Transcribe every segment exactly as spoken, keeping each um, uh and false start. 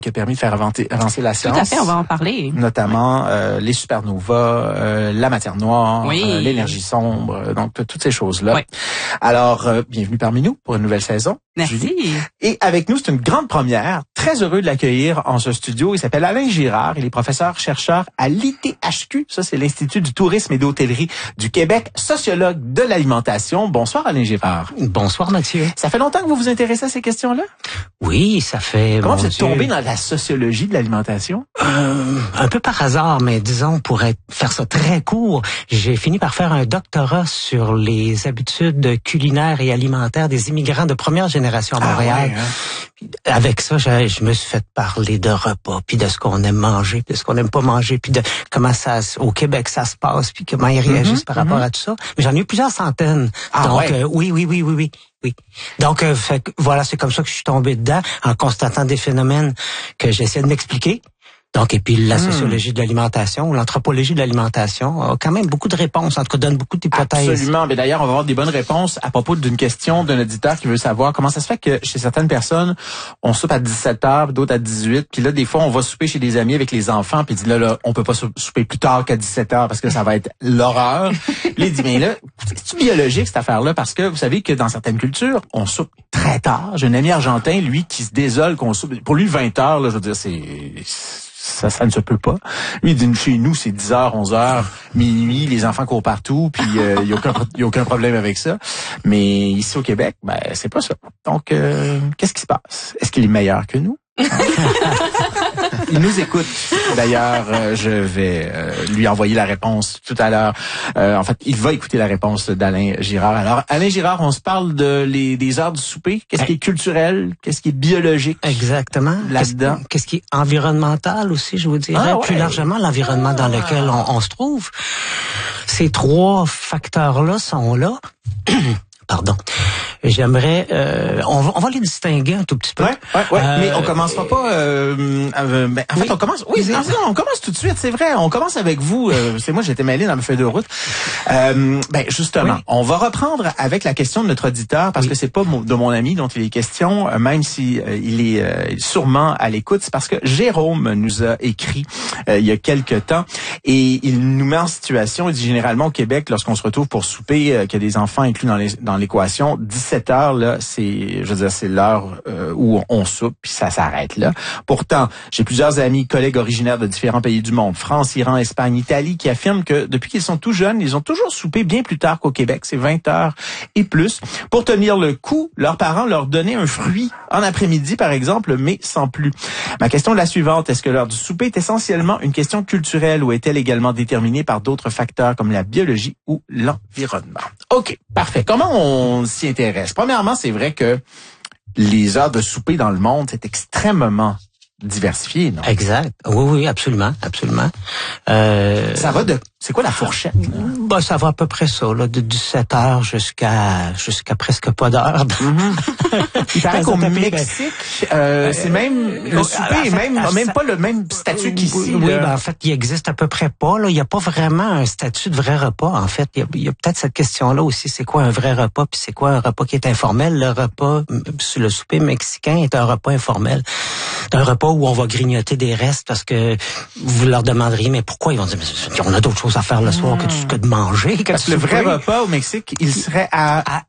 qui a permis de faire avancer, avancer la science. Tout à fait, on va en parler. Notamment euh, les supernovas, euh, la matière noire, oui. euh, l'énergie sombre, donc toutes ces choses-là. Oui. Alors, euh, bienvenue parmi nous pour une nouvelle saison. Merci. Julie. Et avec nous, c'est une grande première. Très heureux de l'accueillir en ce studio. Il s'appelle Alain Girard. Il est professeur-chercheur à l'I T H Q. Ça, c'est l'Institut du tourisme et d'hôtellerie du Québec, sociologue de l'alimentation. Bonsoir, Alain Girard. Bonsoir, Mathieu. Ça fait longtemps que vous vous intéressez à ces questions-là? Oui, ça fait... Comment vous êtes Dieu, tombé dans la sociologie de l'alimentation? Euh, un peu par hasard, mais disons, pour être, faire ça très court, j'ai fini par faire un doctorat sur les habitudes culinaires et alimentaires des immigrants de première génération à Montréal. Ah ouais, hein? Avec ça, je, je me suis fait parler de repas, puis de ce qu'on aime manger, puis de ce qu'on aime pas manger, puis de comment ça, au Québec, ça se passe, puis comment ils réagissent mm-hmm, par rapport mm-hmm. à tout ça. Mais j'en ai eu plusieurs centaines. Ah Donc, ouais. euh, oui, oui, oui, oui, oui. Oui. Donc, euh, fait, voilà, c'est comme ça que je suis tombé dedans, en constatant des phénomènes que j'essaie de m'expliquer. Donc, et puis la sociologie de l'alimentation ou l'anthropologie de l'alimentation a quand même beaucoup de réponses, en tout cas donne beaucoup d'hypothèses. Absolument. Mais d'ailleurs, on va avoir des bonnes réponses à propos d'une question d'un auditeur qui veut savoir comment ça se fait que chez certaines personnes, on soupe à dix-sept heures, d'autres à dix-huit. Puis là, des fois, on va souper chez des amis avec les enfants, puis il dit là, là, on peut pas souper plus tard qu'à dix-sept heures parce que ça va être l'horreur. Puis il dit, mais là, c'est biologique cette affaire-là parce que vous savez que dans certaines cultures, on soupe très tard. J'ai un ami argentin, lui, qui se désole qu'on soupe. Pour lui, vingt heures, là, je veux dire, c'est... Ça, ça ne se peut pas. Lui, il dit, chez nous, c'est dix heures, onze heures, minuit, les enfants courent partout, puis il euh, y a aucun, y a aucun problème avec ça. Mais ici au Québec, ben c'est pas ça. Donc, euh, qu'est-ce qui se passe? Est-ce qu'il est meilleur que nous? Il nous écoute. D'ailleurs, euh, je vais euh, lui envoyer la réponse tout à l'heure. Euh, en fait, il va écouter la réponse d'Alain Girard. Alors, Alain Girard, on se parle de les des heures du souper. Qu'est-ce qui est culturel? Qu'est-ce qui est biologique? Exactement. Là-dedans. Qu'est-ce, qu'est-ce qui est environnemental aussi, je vous dirais. Ah, ouais. Plus largement, l'environnement ah. dans lequel on, on se trouve. Ces trois facteurs-là sont là. Pardon. J'aimerais, euh, on, va, on va les distinguer un tout petit peu. Ouais, ouais, ouais. Euh, mais on commencera pas. Euh, euh, ben, en oui. fait, on commence. Oui, non, on commence tout de suite. C'est vrai. On commence avec vous. Euh, c'est moi, j'étais mêlé dans ma feuille de route. Euh, ben justement, oui. on va reprendre avec la question de notre auditeur parce oui. que c'est pas de mon ami dont il est question, même si euh, il est euh, sûrement à l'écoute. C'est parce que Jérôme nous a écrit euh, il y a quelque temps et il nous met en situation. Il dit généralement au Québec, lorsqu'on se retrouve pour souper, euh, qu'il y a des enfants inclus dans les dans l'équation, dix-sept heures, là, c'est, je veux dire, c'est l'heure euh, où on soupe, puis ça s'arrête là. Pourtant, j'ai plusieurs amis, collègues originaires de différents pays du monde, France, Iran, Espagne, Italie, qui affirment que depuis qu'ils sont tout jeunes, ils ont toujours soupé bien plus tard qu'au Québec, c'est vingt heures et plus. Pour tenir le coup, leurs parents leur donnaient un fruit en après-midi, par exemple, mais sans plus. Ma question est la suivante, est-ce que l'heure du souper est essentiellement une question culturelle ou est-elle également déterminée par d'autres facteurs comme la biologie ou l'environnement? OK, parfait. Comment on on s'y intéresse? Premièrement, c'est vrai que les heures de souper dans le monde, c'est extrêmement diversifié, non? Exact. Oui, oui, absolument, absolument. Euh, ça va de... C'est quoi la fourchette? Bah, ça va à peu près ça, là, de dix-sept heures jusqu'à jusqu'à presque pas d'heure. Mm-hmm. Il paraît qu'au Mexique, euh, c'est même le souper est même même pas le même statut qu'ici. Oui, ben en fait, il existe à peu près pas. Là, il y a pas vraiment un statut de vrai repas. En fait, il y a, il y a peut-être cette question-là aussi. C'est quoi un vrai repas puis c'est quoi un repas qui est informel? Le repas, le souper mexicain est un repas informel, un repas où on va grignoter des restes parce que vous leur demanderiez mais pourquoi ils vont dire mais on a d'autres choses à faire le soir que, tu, que de manger. Que Parce que le vrai repas au Mexique, il serait à à,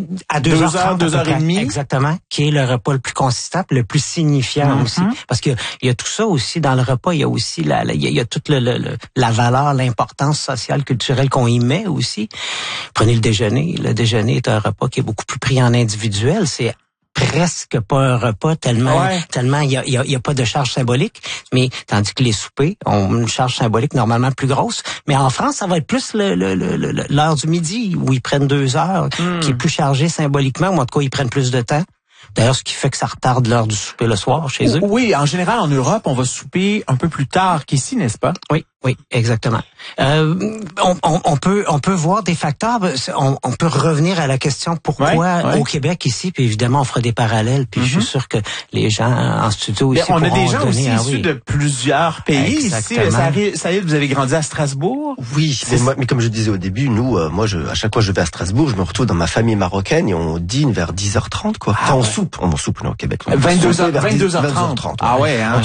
à deux heures, deux heures et demie. Exactement, qui est le repas le plus consistant, le plus signifiant mm-hmm. aussi. Parce que il y a tout ça aussi dans le repas, il y a aussi la, la il y a toute le, le, le, la valeur, l'importance sociale, culturelle qu'on y met aussi. Prenez le déjeuner. Le déjeuner est un repas qui est beaucoup plus pris en individuel. C'est presque pas un repas tellement ouais. tellement il y a, y, a, y a pas de charge symbolique, mais tandis que les soupers ont une charge symbolique normalement plus grosse. Mais en France, ça va être plus le, le, le, l'heure du midi où ils prennent deux heures, mm. qui est plus chargé symboliquement, ou en tout cas ils prennent plus de temps. D'ailleurs, ce qui fait que ça retarde l'heure du souper le soir chez eux. Oui, en général en Europe, on va souper un peu plus tard qu'ici, n'est-ce pas? Oui. Oui, exactement. Euh, on, on, on peut on peut voir des facteurs. On, on peut revenir à la question pourquoi ouais, ouais. au Québec ici, puis évidemment on fera des parallèles. Puis mm-hmm. je suis sûr que les gens en studio ici on pourront a des gens donner, aussi ah, issus oui. de plusieurs pays. Exactement. Ici, ça, arrive, ça y est, vous avez grandi à Strasbourg. Oui, mais, moi, mais comme je disais au début, nous, euh, moi, je, à chaque fois que je vais à Strasbourg, je me retrouve dans ma famille marocaine et on dîne vers dix heures trente, quoi. Ah, enfin, ouais. on soupe, on soupe, non, au Québec. vingt-deux heures trente. Ah ouais, hein.